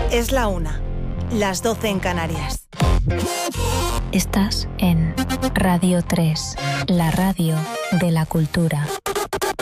Es la 1, las 12 en Canarias. Estás en Radio 3, la radio de la cultura.